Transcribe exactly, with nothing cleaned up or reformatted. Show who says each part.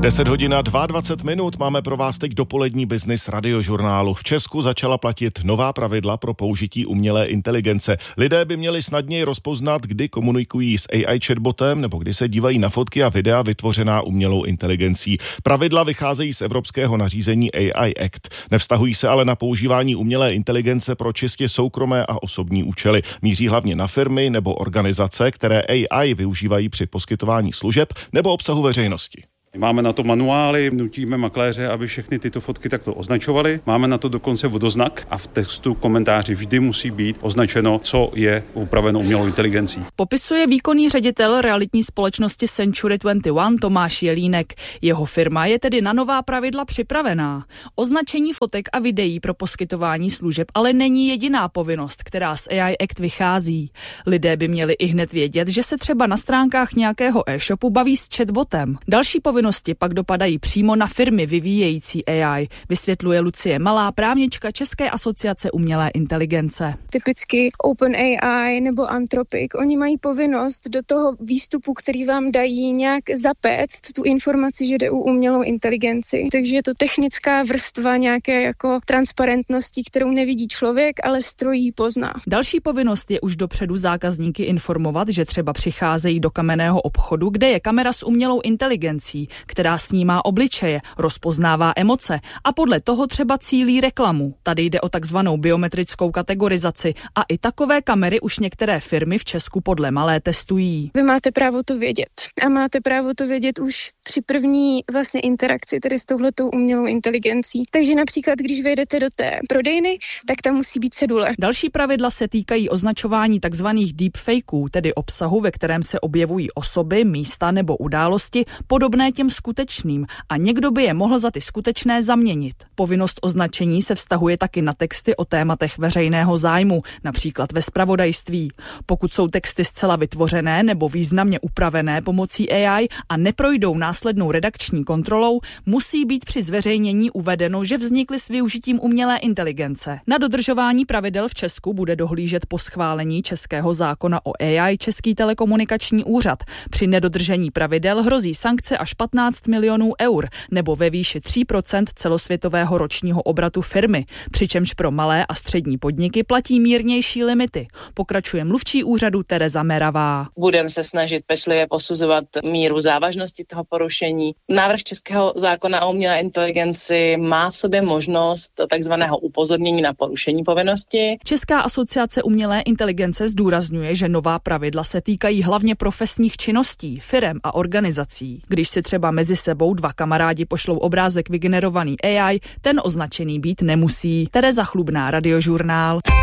Speaker 1: deset hodin a dvacet dva minut máme pro vás teď dopolední Business radiožurnálu. V Česku začala platit nová pravidla pro použití umělé inteligence. Lidé by měli snadněji rozpoznat, kdy komunikují s A I chatbotem nebo kdy se dívají na fotky a videa vytvořená umělou inteligencí. Pravidla vycházejí z evropského nařízení A I Act. Nevztahují se ale na používání umělé inteligence pro čistě soukromé a osobní účely. Míří hlavně na firmy nebo organizace, které A I využívají při poskytování služeb nebo obsahu veřejnosti.
Speaker 2: Máme na to manuály, nutíme makléře, aby všechny tyto fotky takto označovali. Máme na to dokonce vodoznak a v textu komentáři vždy musí být označeno, co je upraveno umělou inteligencí.
Speaker 3: Popisuje výkonný ředitel realitní společnosti Century dvacet jedna Tomáš Jelínek. Jeho firma je tedy na nová pravidla připravená. Označení fotek a videí pro poskytování služeb ale není jediná povinnost, která z A I Act vychází. Lidé by měli i hned vědět, že se třeba na stránkách nějakého e-shopu baví s chatbotem. Další povinnost pak dopadají přímo na firmy vyvíjející A I, vysvětluje Lucie Malá, právnička České asociace umělé inteligence.
Speaker 4: Typicky OpenAI nebo Anthropic, oni mají povinnost do toho výstupu, který vám dají, nějak zapéct tu informaci, že jde o umělou inteligenci. Takže je to technická vrstva nějaké jako transparentnosti, kterou nevidí člověk, ale stroj ji pozná.
Speaker 3: Další povinnost je už dopředu zákazníky informovat, že třeba přicházejí do kamenného obchodu, kde je kamera s umělou inteligencí, která snímá obličeje, rozpoznává emoce a podle toho třeba cílí reklamu. Tady jde o takzvanou biometrickou kategorizaci a i takové kamery už některé firmy v Česku podle Malé testují.
Speaker 4: Vy máte právo to vědět a máte právo to vědět už při první vlastně interakci, tedy s touhletou umělou inteligencí. Takže například, když vejdete do té prodejny, tak tam musí být cedule.
Speaker 3: Další pravidla se týkají označování takzvaných deepfakeů, tedy obsahu, ve kterém se objevují osoby, místa nebo události podobné těm skutečným a někdo by je mohl za ty skutečné zaměnit. Povinnost označení se vztahuje taky na texty o tématech veřejného zájmu, například ve zpravodajství. Pokud jsou texty zcela vytvořené nebo významně upravené pomocí A I a neprojdou následnou redakční kontrolou, musí být při zveřejnění uvedeno, že vznikly s využitím umělé inteligence. Na dodržování pravidel v Česku bude dohlížet po schválení českého zákona o A I Český telekomunikační úřad. Při nedodržení pravidel hrozí sankce až patnáct milionů eur nebo ve výši tři procenta celosvětového ročního obratu firmy, přičemž pro malé a střední podniky platí mírnější limity. Pokračuje mluvčí úřadu Tereza Meravá.
Speaker 5: Budeme se snažit pečlivě posuzovat míru závažnosti toho porušení. Návrh českého zákona o umělé inteligenci má v sobě možnost takzvaného upozornění na porušení povinnosti.
Speaker 3: Česká asociace umělé inteligence zdůrazňuje, že nová pravidla se týkají hlavně profesních činností, firem a organizací. Když si třeba mezi sebou dva kamarádi pošlou obrázek vygenerovaný A I, ten označený být nemusí. Tereza Chlubná, Radiožurnál.